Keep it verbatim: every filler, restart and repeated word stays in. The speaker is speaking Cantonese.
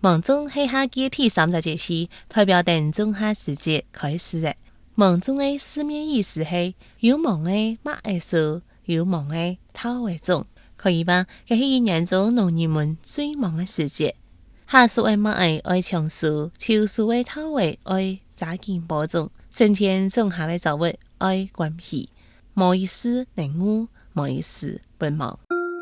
芒种是夏季第三十节气，代表等仲夏时节开始的。芒种的字面意思是有芒的麦的收，有芒的头的种。可以话，这是一年中农人们最忙的时节。夏树的麦爱长树，秋树的头的爱扎根播种，春天种下的作物爱关皮。毛一丝能污，毛一丝不忙。